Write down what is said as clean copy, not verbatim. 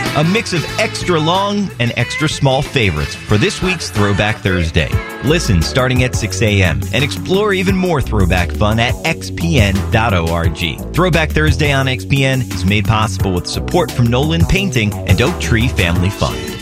A mix of extra long and extra small favorites for this week's Throwback Thursday. Listen starting at 6 a.m. and explore even more throwback fun at xpn.org. Throwback Thursday on XPN is made possible with support from Nolan Painting and Oak Tree Family Fund.